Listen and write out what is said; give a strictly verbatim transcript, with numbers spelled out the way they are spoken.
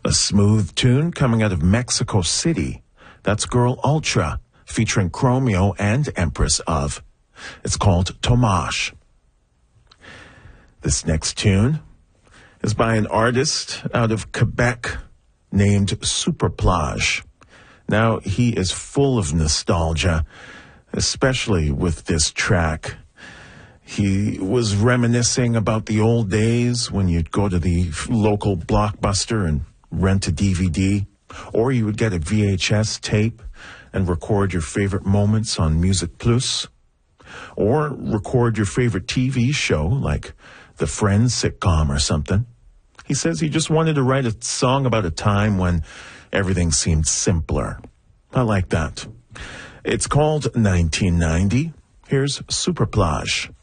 A smooth tune coming out of Mexico City. That's Girl Ultra, featuring Chromeo and Empress of. It's called Tomash. This next tune is by an artist out of Quebec named Superplage. Now, he is full of nostalgia, especially with this track. He was reminiscing about the old days when you'd go to the local Blockbuster and rent a D V D, or you would get a V H S tape and record your favorite moments on Music Plus, or record your favorite T V show like the Friends sitcom or something. He says he just wanted to write a song about a time when everything seemed simpler. I like that. It's called nineteen ninety. Here's Superplage.